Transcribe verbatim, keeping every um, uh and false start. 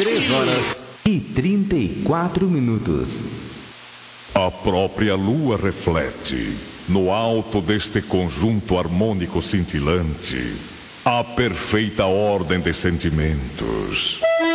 três horas e trinta e quatro minutos. A própria lua reflete, no alto deste conjunto harmônico cintilante, a perfeita ordem de sentimentos.